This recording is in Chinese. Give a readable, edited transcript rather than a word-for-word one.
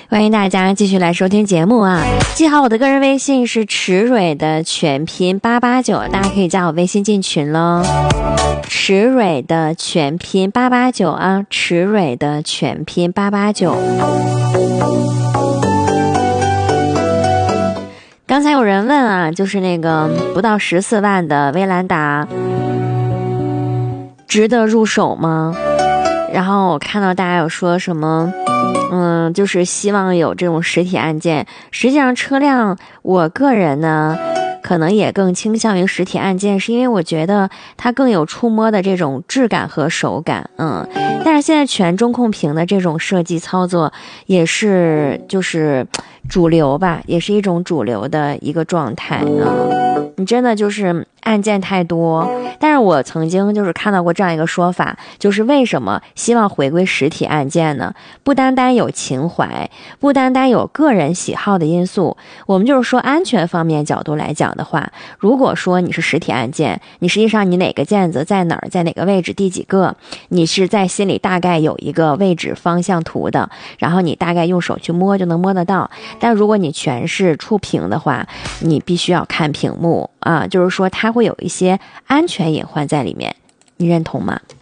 欢迎大家继续来收听节目啊！记好我的个人微信是池蕊的全拼889，大家可以加我微信进群喽。池蕊的全拼889啊，池蕊的全拼889。刚才有人问啊，就是那个不到14万的威兰达，值得入手吗？然后我看到大家有说什么，就是希望有这种实体按键。实际上车辆，我个人呢，可能也更倾向于实体按键，是因为我觉得它更有触摸的这种质感和手感，但是现在全中控屏的这种设计操作也是就是主流吧，也是一种主流的一个状态你真的就是按键太多，但是我曾经就是看到过这样一个说法，就是为什么希望回归实体按键呢？不单单有情怀，不单单有个人喜好的因素，我们就是说安全方面角度来讲的话，如果说你是实体按键，你实际上你哪个键子在哪儿，在哪个位置，第几个，你是在心里大概有一个位置方向图的，然后你大概用手去摸就能摸得到。但如果你全是触屏的话，你必须要看屏幕啊，就是说它会有一些安全隐患在里面，你认同吗？